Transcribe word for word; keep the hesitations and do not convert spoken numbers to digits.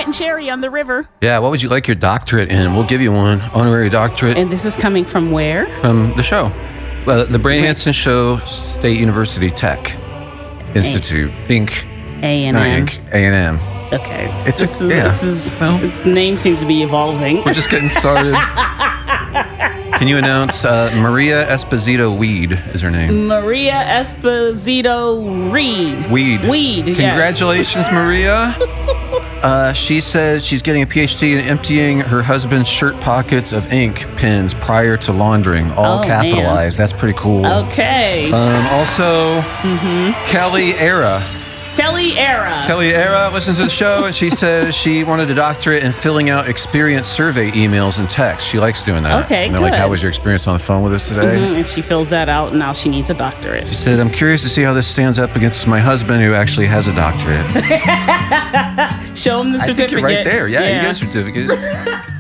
getting cherry on the river. Yeah, what would you like your doctorate in? We'll give you one. Honorary doctorate. And this is coming from where? From the show. Well, the Brain Hanson Show, State University Tech Institute, Incorporated. A and Not M. Incorporated. A and M. Okay. It's this a, is, yeah. This is, well, its name seems to be evolving. We're just getting started. Can you announce uh, Maria Esposito Weed is her name? Maria Esposito Reed. Weed. Weed, yes. Congratulations, Maria. Uh, she says she's getting a P H D in emptying her husband's shirt pockets of ink pens prior to laundering, all Oh, capitalized. That's pretty cool. Okay. Um, also, mm-hmm. Kelly Era. Kelly Era. Kelly Era listens to the show, and she says she wanted a doctorate in filling out experience survey emails and texts. She likes doing that. Okay, you know, like, good. how was your experience on the phone with us today? Mm-hmm. And she fills that out, and now she needs a doctorate. She said, I'm curious to see how this stands up against my husband, who actually has a doctorate. Show him the certificate. I think you're right there. Yeah, yeah. you get a certificate.